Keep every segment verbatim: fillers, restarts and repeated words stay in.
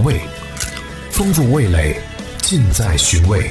味，丰富味蕾，尽在寻味。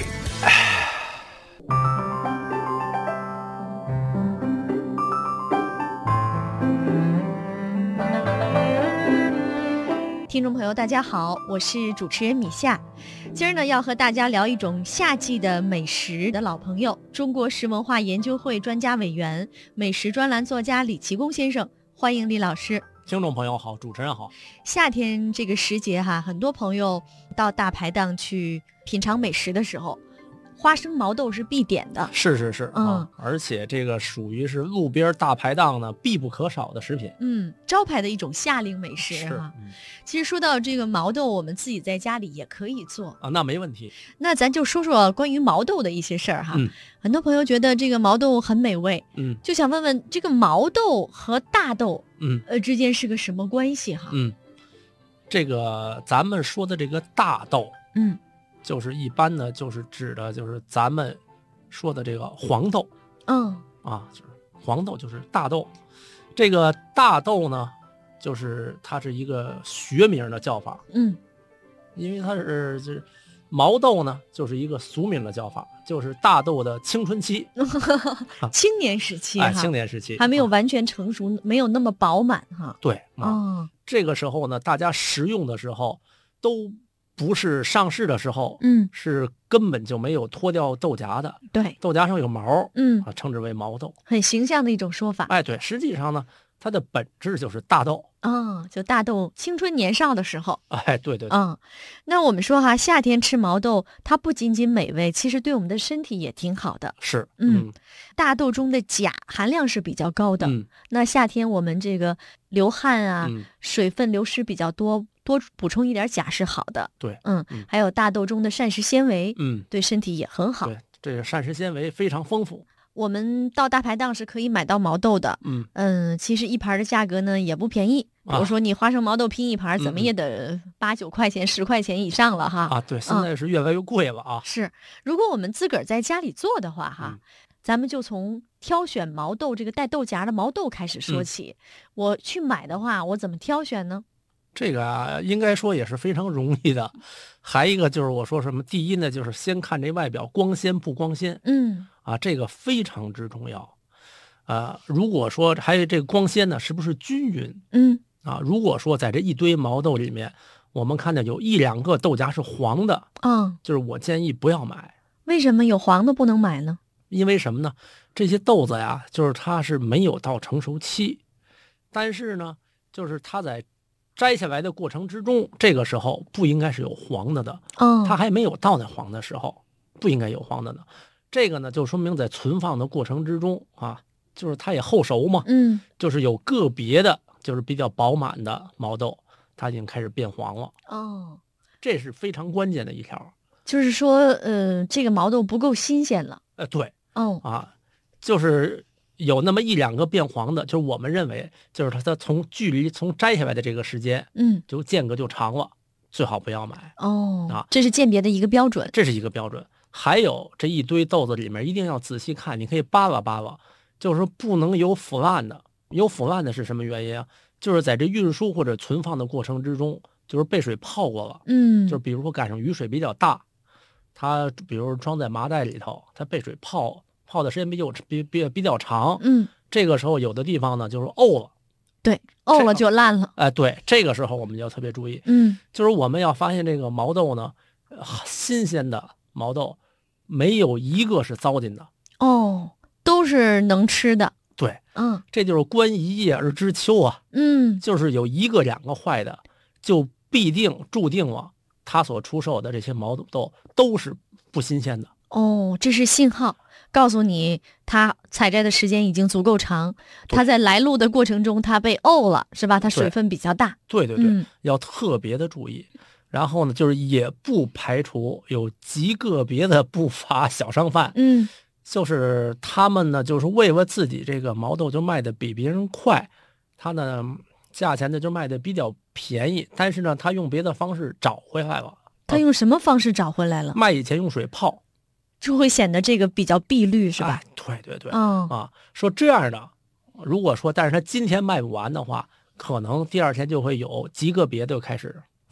听众朋友大家好，我是主持人米夏。今儿呢要和大家聊一种夏季的美食的老朋友，中国食文化研究会专家委员、美食专栏作家李奇功先生，欢迎李老师。 听众朋友好，主持人好。 夏天这个时节哈，很多朋友到大排档去品尝美食的时候，花生毛豆是必点的。 是是是， 嗯、 啊，而且这个属于是路边大排档呢必不可少的食品， 嗯，招牌的一种夏令美食是、 哈。 嗯、 其实说到这个毛豆，我们自己在家里也可以做啊，那没问题。 那咱就说说关于毛豆的一些事儿哈。 嗯， 很多朋友觉得这个毛豆很美味， 嗯， 就想问问这个毛豆和大豆， 嗯， 呃之间是个什么关系哈？ 嗯，这个咱们说的这个大豆， 嗯， 就是一般呢，就是指的就是咱们说的这个黄豆， 嗯啊，就是黄豆就是大豆。这个大豆呢，就是它是一个学名的叫法， 嗯， 因为它是就是毛豆呢，就是一个俗名的叫法，就是大豆的青春期， 青年时期哈， 哎，青年时期还没有完全成熟，啊、没有那么饱满哈。 对，啊、 哦， 这个时候呢，大家食用的时候都不是上市的时候， 嗯， 是根本就没有脱掉豆荚的， 对， 豆荚上有毛， 嗯啊，称之为毛豆， 很形象的一种说法。 哎，对，实际上呢，它的本质就是大豆， 哦，就大豆青春年少的时候。 哎，对对对， 嗯，那我们说哈，夏天吃毛豆，它不仅仅美味，其实对我们的身体也挺好的。 是， 嗯， 嗯大豆中的钾含量是比较高的。 嗯那夏天我们这个流汗啊， 嗯， 水分流失比较多，多补充一点钾是好的。 对， 嗯， 嗯还有大豆中的膳食纤维， 嗯， 对身体也很好。 对，这个膳食纤维非常丰富， 我们到大排档是可以买到毛豆的。 嗯嗯，其实一盘的价格呢也不便宜，比如说你花生毛豆拼一盘，怎么也得八九块钱、十块钱以上了哈。 啊，对，现在是越来越贵了啊。 是，如果我们自个儿在家里做的话哈， 嗯咱们就从挑选毛豆这个带豆荚的毛豆开始说起。我去买的话，我怎么挑选呢？ 这个啊，应该说也是非常容易的。还一个就是我说什么，第一呢，就是先看这外表光鲜不光鲜嗯啊，这个非常之重要。啊，如果说还有这个光鲜呢，是不是均匀嗯啊？如果说在这一堆毛豆里面，我们看见有一两个豆荚是黄的， 嗯， 就是我建议不要买。 为什么有黄的不能买呢？ 因为什么呢？这些豆子呀，就是它是没有到成熟期，但是呢，就是它在摘下来的过程之中，这个时候不应该是有黄的的， 哦， 它还没有到那黄的时候，不应该有黄的的。这个呢，就说明在存放的过程之中啊，就是它也后熟嘛， 嗯就是有个别的，就是比较饱满的毛豆，它已经开始变黄了， 哦， 这是非常关键的一条。 就是说，呃，这个毛豆不够新鲜了。 呃，对。 哦， 啊，就是有那么一两个变黄的，就是我们认为，就是它它从距离从摘下来的这个时间， 嗯， 就间隔就长了，最好不要买。 哦， 啊这是鉴别的一个标准。 这是一个标准。还有这一堆豆子里面一定要仔细看，你可以扒拉扒拉，就是说不能有腐烂的。有腐烂的是什么原因啊？就是在这运输或者存放的过程之中，就是被水泡过了。 嗯， 就是比如说赶上雨水比较大。它比如装在麻袋里头，它被水泡泡的时间比较比比比较长， 嗯， 这个时候有的地方呢就是沤了， 对，沤了就烂了。 哎，对，这个时候我们就要特别注意， 嗯， 就是我们要发现这个毛豆呢，呃新鲜的毛豆没有一个是糟践的， 哦，都是能吃的。 对， 嗯这就是观一叶而知秋啊， 嗯， 就是有一个两个坏的，就必定注定了它所出售的这些毛豆都是不新鲜的。 哦，这是信号，告诉你它采摘的时间已经足够长，它在来路的过程中它被沤了，是吧？它水分比较大。 对对对， 嗯要特别的注意。然后呢，就是也不排除有极个别的不法小商贩， 嗯就是他们呢，就是为了自己这个毛豆就卖的比别人快，他呢价钱呢就卖的比较便宜，但是呢，他用别的方式找回来了。 他用什么方式找回来了？ 卖以前用水泡， 就会显得这个比较碧绿，是吧？ 哎、对对对， 嗯啊，说这样的，如果说但是他今天卖不完的话，可能第二天就会有极个别的开始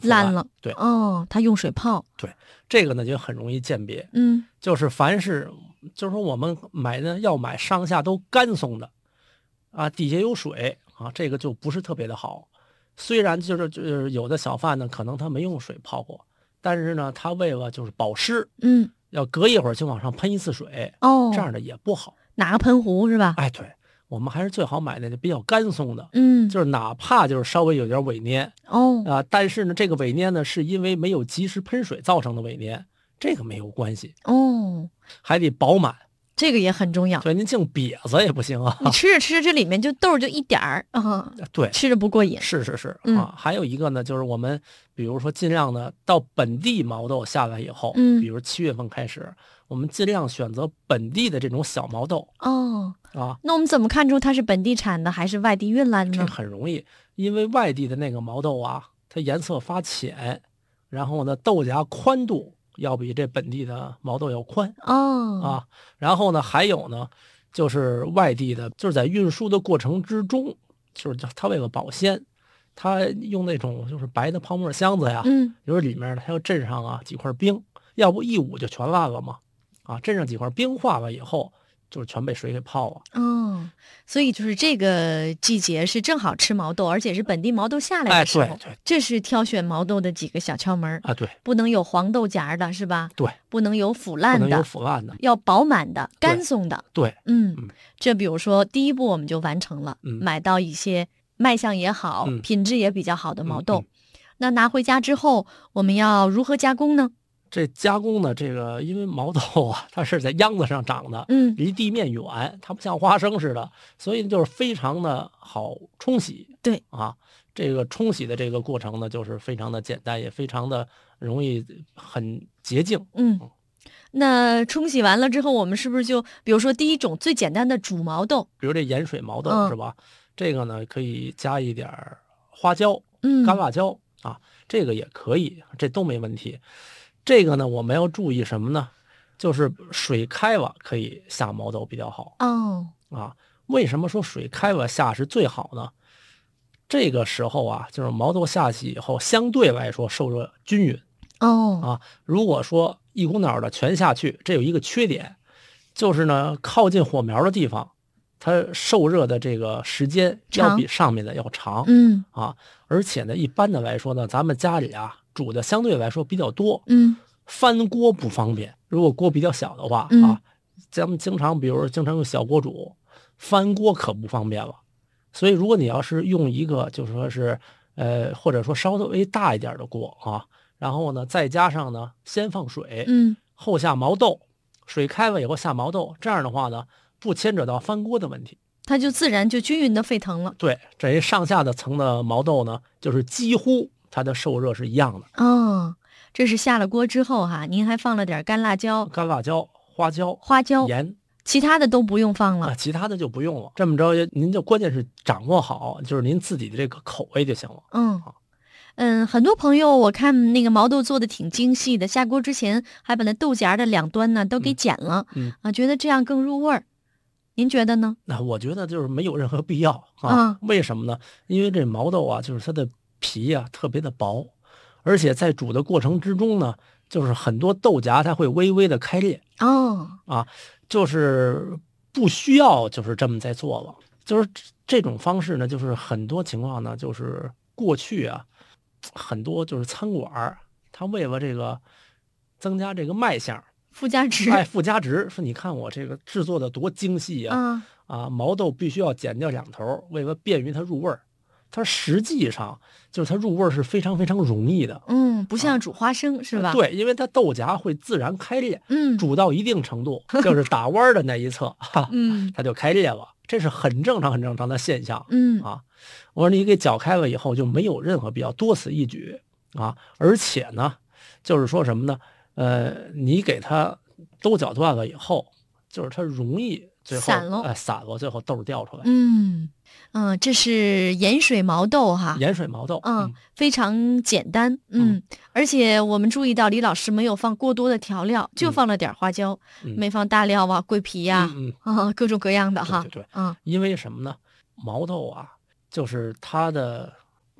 烂了。 对， 哦，他用水泡。 对，这个呢就很容易鉴别。 嗯， 就是凡是，就是说我们买呢要买上下都干松的，啊，底下有水啊，这个就不是特别的好。虽然就是就是有的小贩呢，可能他没用水泡过，但是呢，他为了就是保湿， 嗯， 要隔一会儿就往上喷一次水， 哦， 这样的也不好。 拿个喷壶是吧？ 哎，对，我们还是最好买那个比较干松的， 嗯， 就是哪怕就是稍微有点伪粘哦啊、但是呢，这个伪粘呢是因为没有及时喷水造成的伪粘，这个没有关系， 哦， 还得饱满。 这个也很重要。 对，您净瘪子也不行啊。 你吃着吃着，这里面就豆儿就一点儿啊， 对， 吃着不过瘾。 是是是、 嗯啊，还有一个呢，就是我们比如说尽量呢，到本地毛豆下来以后， 嗯比如七月份开始，我们尽量选择本地的这种小毛豆哦， 啊， 那我们怎么看出它是本地产的还是外地运来的这呢？ 很容易，因为外地的那个毛豆啊，它颜色发浅，然后呢豆荚宽度要比这本地的毛豆要宽哦， 啊，然后呢还有呢，就是外地的，就是在运输的过程之中，就是它为了保鲜，它用那种就是白的泡沫箱子呀， 嗯， 就是里面呢它要镇上啊几块冰，要不一捂就全烂了嘛，啊，镇上几块冰化了以后，就是全被水给泡了。 哦，所以就是这个季节是正好吃毛豆，而且是本地毛豆下来哎， 的时候， 对对这是挑选毛豆的几个小窍门儿， 啊，对不能有黄豆荚的是吧？ 对， 不能有腐不能有烂的， 腐烂的， 要饱满的、干松的。 对， 嗯嗯， 这比如说第一步我们就完成了， 嗯买到一些卖相也好、 嗯品质也比较好的毛豆。 嗯嗯那拿回家之后，我们要如何加工呢？ 这加工呢，这个因为毛豆啊，它是在秧子上长的， 嗯， 离地面远，它不像花生似的，所以就是非常的好冲洗。 对啊，这个冲洗的这个过程呢，就是非常的简单，也非常的容易，很洁净。 嗯。那冲洗完了之后，我们是不是就比如说第一种最简单的煮毛豆？ 比如这盐水毛豆、 嗯是吧？这个呢可以加一点儿花椒、 嗯， 干辣椒啊，这个也可以，这都没问题。这个呢，我们要注意什么呢？就是水开了可以下毛豆比较好哦， 啊。为什么说水开了下是最好呢？这个时候啊，就是毛豆下去以后，相对来说受热均匀哦， 啊。如果说一股脑的全下去，这有一个缺点，就是呢靠近火苗的地方，它受热的这个时间要长比上面的要长嗯啊。而且呢，一般的来说呢，咱们家里啊煮的相对来说比较多， 嗯翻锅不方便。如果锅比较小的话嗯啊，咱们经常比如说经常用小锅煮，翻锅可不方便了。所以如果你要是用一个就是说是呃或者说稍微大一点的锅啊，然后呢再加上呢先放水， 嗯， 后下毛豆，水开了以后下毛豆，这样的话呢不牵扯到翻锅的问题。 它就自然就均匀的沸腾了。 对，这一上下的层的毛豆呢，就是几乎它的受热是一样的。 哦，这是下了锅之后哈，您还放了点干辣椒、 干辣椒、花椒、 花椒， 盐其他的都不用放了。 啊，其他的就不用了。这么着，您就关键是掌握好，就是您自己的这个口味就行了。 嗯嗯，很多朋友我看那个毛豆做的挺精细的，下锅之前还把那豆荚的两端呢都给剪了， 嗯啊，觉得这样更入味儿。您觉得呢？ 那我觉得就是没有任何必要啊。 啊为什么呢？因为这毛豆啊，就是它的皮啊特别的薄，而且在煮的过程之中呢，就是很多豆荚它会微微的开裂哦， 啊，就是不需要就是这么在做了。就是这种方式呢，就是很多情况呢，就是过去啊，很多就是餐馆儿它为了这个增加这个卖相， 附加值。 哎，附加值，说你看我这个制作的多精细啊。 啊， 啊，毛豆必须要剪掉两头，为了便于它入味儿。它实际上就是它入味儿是非常非常容易的， 嗯，不像煮花生、是吧？， 对，因为它豆荚会自然开裂， 嗯煮到一定程度，就是打弯儿的那一侧，哈， 嗯它就开裂了，这是很正常、很正常的现象嗯啊。我说你给搅开了以后，就没有任何必要，多此一举啊。而且呢，就是说什么呢？呃，你给它都搅断了以后，就是它容易最后散了哎，散了，最后豆儿掉出来。 嗯嗯，这是盐水毛豆哈。 盐水毛豆， 嗯，非常简单，嗯， 嗯而且我们注意到李老师没有放过多的调料，就放了点花椒， 嗯没放大料啊、桂皮呀、 嗯嗯， 啊，各种各样的哈， 对对对， 嗯因为什么呢？毛豆啊，就是它的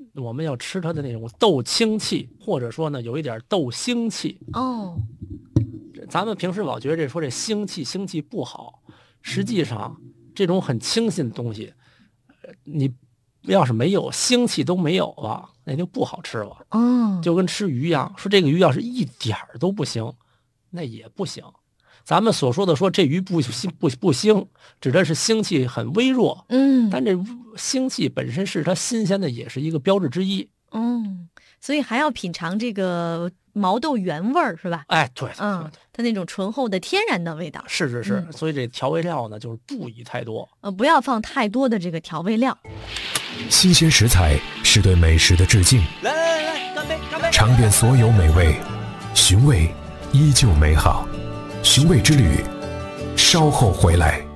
我们要吃它的那种豆腥气，或者说呢有一点豆腥气。 哦， 咱们平时老觉得这说这腥气腥气不好，实际上这种很清新的东西，你要是没有腥气都没有了，那就不好吃了。 哦， 就跟吃鱼一样，说这个鱼要是一点儿都不腥，那也不行。咱们所说的说这鱼不腥不不腥，指的是腥气很微弱。 嗯， 但这腥气本身是它新鲜的，也是一个标志之一。 嗯，所以还要品尝这个毛豆原味儿，是吧？ 哎，对，对嗯，它那种醇厚的天然的味道。 是是是、 嗯， 所以这调味料呢，就是不宜太多。 呃，不要放太多的这个调味料。 新鲜食材是对美食的致敬。 来来来，干杯干杯！ 尝遍所有美味，寻味依旧美好。寻味之旅，稍后回来。